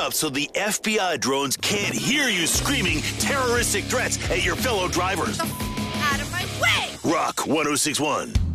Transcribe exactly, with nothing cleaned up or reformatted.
up so the F B I drones can't hear you screaming terroristic threats at your fellow drivers. Out of my way! Rock one oh six one.